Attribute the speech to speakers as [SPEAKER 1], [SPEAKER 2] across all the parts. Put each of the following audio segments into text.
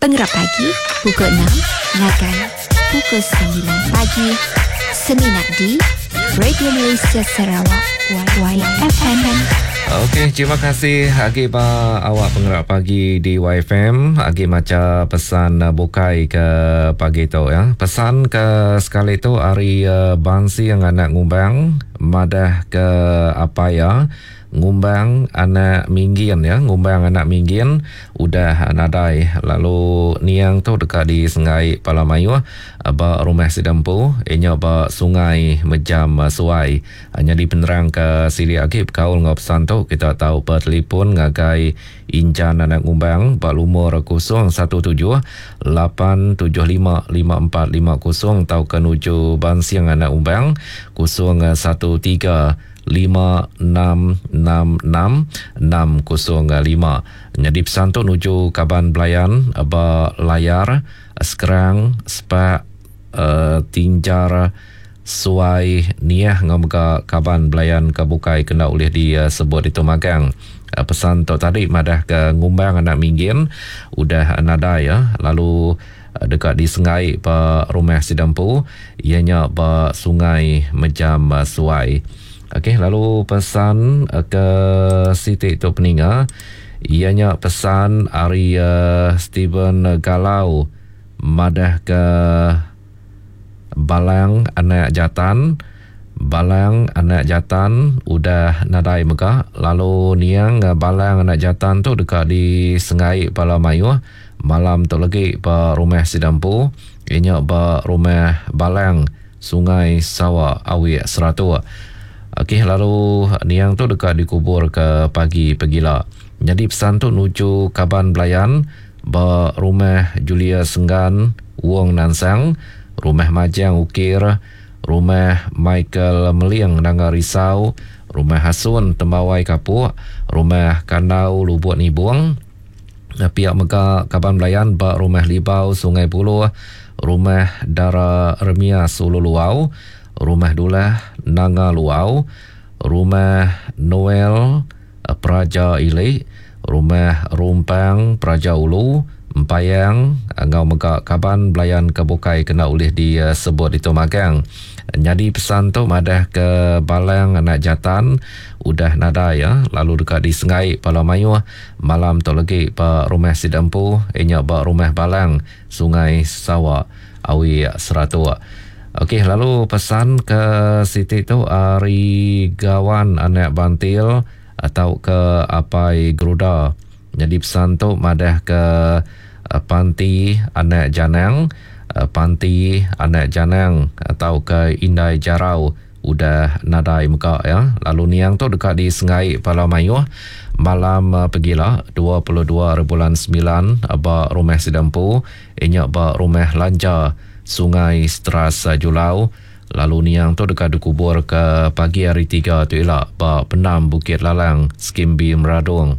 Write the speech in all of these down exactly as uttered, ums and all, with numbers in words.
[SPEAKER 1] Pengerap pagi pukul enam, Lagan pukul sembilan pagi, Seminat di Radio Malaysia Sarawak Y F M.
[SPEAKER 2] Okey, terima kasih Agi ba awak pengerap pagi di Y F M. Agi macam pesan uh, bukai ke pagi tu ya. Pesan ke sekali tu hari uh, bangsi yang anak ngumbang madah ke apa ya? Ngumbang anak minggian ya, ngumbang anak minggian udah nadai. Lalu niang tu dekat di Sungai Palamayu ba rumah sidampu inya ba sungai Mejam Suai. Hanya di penerang ke sili akib kaul ngop santo kita tahu per telefon ngagai incan anak ngumbang ba lumur kosong satu tujuh lapan tujuh lima lima empat lima kosong tau kenuju bansiang anak ngumbang kosong satu tiga lima enam enam enam enam kosong lima. Jadi pesan tu nuju Kaban Belayan ba layar sekarang sepak uh, tinjar suai niah ngomga Kaban Belayan kebukai kena oleh dia sebut itu magang. Uh, pesan tu tadi madah ke ngumbang anak minggin udah nada ya. Lalu uh, dekat di sungai pa rumah sidampu ianya ba sungai Mejam uh, Suai. Okey, lalu pesan uh, ke Siti tu peninga ianya pesan Ari uh, Steven Galau madah ke Balang anak jatan Balang anak jatan udah nadai mega. Lalu niang uh, Balang anak jatan tu dekat di Sungai Palamayu malam tu lagi pa rumah sidampu ianya ba rumah Balang Sungai Sawa Awi Seratu. Okey, lalu niang tu dekat dikubur ke pagi pegila. Jadi pesan tu nuju Kaban Belayan ba rumah Julia Senggan Wong Nansang, rumah Majang Ukir, rumah Michael Meliang Nanga Risau, rumah Hasun Tembawai Kapuk, rumah Kanau Lubuk Nibuang, pihak Mega Kaban Belayan ba rumah Libau Sungai Puluh, rumah Dara Remia Sulu Luau, rumah Dulah Nanga Luau, rumah Noel Praja Ilek, rumah Rumpang Praja Ulu, Empayang Ngau Mega Kaban Belayan kebukai kena oleh dia sebut itu magang. Jadi pesan tu madah ke Balang anak jatan udah nada ya. Lalu dekat di Sungai Palamayu malam tu lagi pa rumah sidampu inya ba rumah Balang Sungai Sawa Awi Seratu. Okey, lalu pesan ke Siti tu Ari Gawan anak Bantil atau ke Apai Geruda. Jadi pesan tu madah ke uh, Panti anak Janang, uh, Panti anak Janang atau ke Indai Jarau udah nadai muka ya. Lalu niang tu dekat di Sungai Palamayu malam uh, pegila dua puluh dua bulan sembilan ba rumah sidampu inya ba rumah Lanja Sungai Stras Julau. Lalu niang tu dekat dikubur ke pagi hari tiga tu elak ba Penam Bukit Lalang Skimbi Meradung.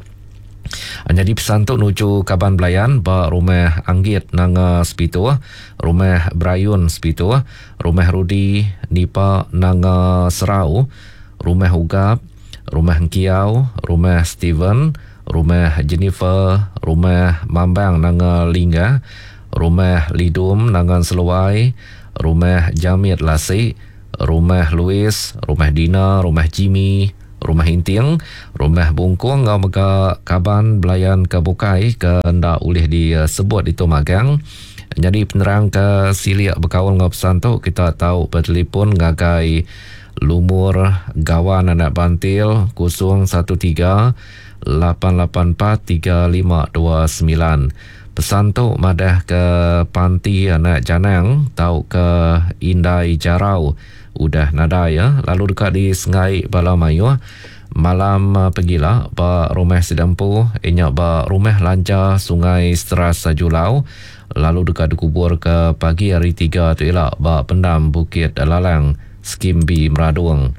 [SPEAKER 2] Jadi pesan tu nuju Kaban Belayan ba rumah Anggit Nanga Spitu, rumah Brayun Spitu, rumah Rudi Nipa Nanga Serau, rumah Ugap, rumah Kiau, rumah Steven, rumah Jennifer, rumah Mambang Nanga Lingga, rumah Lidum Nangan Seluai, rumah Jamit Lasik, rumah Louis, rumah Dina, rumah Jimmy, rumah Intiang, rumah Bungkung Ngau Mega Kaban Belayan kebukai ke ndak oleh disebut itu magang. Jadi penerang ke siliak berkawal ngau pesan tu kita tahu bertelefon ngagai lumur Gawan anak Bantil kosong satu tiga lapan lapan empat tiga lima dua sembilan. Pesan tu madah ke Panti anak Janang tau ke Indai Jarau udah nada ya. Lalu dekat di Sungai Palamayu malam uh, pegila ba rumah sidampu inya ba rumah Lanja Sungai Stras Julau. Lalu dekat dikubur ke pagi hari tiga tu elak ba Pendam Bukit Lalang Skimbi Meradung.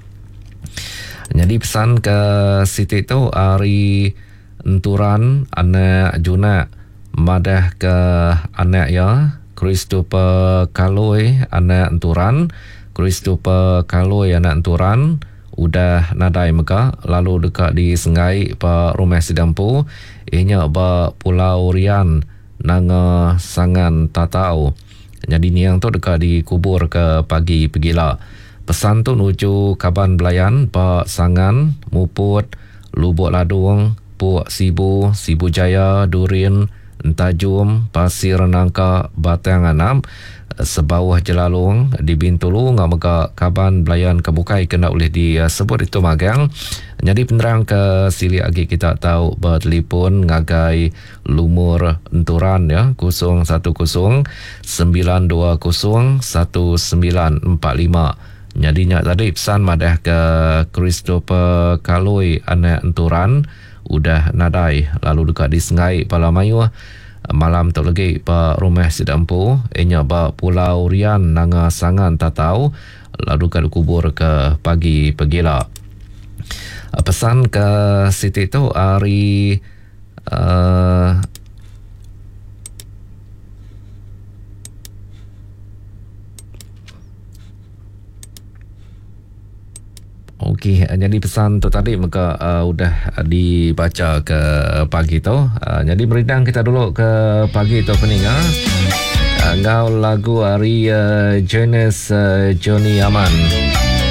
[SPEAKER 2] Jadi pesan ke Siti tu hari Enturan anak Junak madah ke anak ya Christopher Kaloi anak Enturan, Christopher Kaloi anak Enturan udah nadai meka. Lalu dekat di Sungai pa rumah sidampu inya ba Pulau Rian nanga sangan tatau. Jadi niang tu dekat dikubur ke pagi pegila. Pesan tu nuju Kaban Belayan, Pak Sangan, Muput, Lubuk Ladung, Puak Sibu, Sibu Jaya, Durin, Entajum, Pasir Nangka, Batang Anam, sebawah Jelalung di Bintulu ngamaka Kaban Belayan Kebukai kena oleh disebut itu magang. Jadi penerang ke sili agi kita tahu bertelefon ngagai lumur enturan ya kosong satu kosong sembilan dua kosong satu sembilan empat lima. Jadi nyak tadi pesan madah ke Christopher Kaloi anak enturan udah nadai lalu dekat di Sengai Palamayu malam tu lagi pa rumah sidampu enya ba Pulau Rian nanga sangan tatau lalu dekat kubur ke pagi pegila. Pesan ke Siti tu hari uh, Okey, jadi pesan tu tadi maka uh, udah dibaca ke pagi tu. Uh, jadi beridang kita dulu ke pagi tu pening ah. Uh, ngau lagu hari uh, Jonas uh, Johnny Aman.